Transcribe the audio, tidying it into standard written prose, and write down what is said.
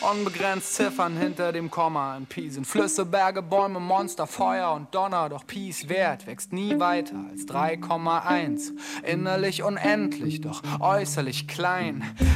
Unbegrenzt Ziffern hinter dem Komma in Pi sind Flüsse, Berge, Bäume, Monster, Feuer und Donner. Doch Pis Wert wächst nie weiter als 3,1. Innerlich unendlich, doch äußerlich klein.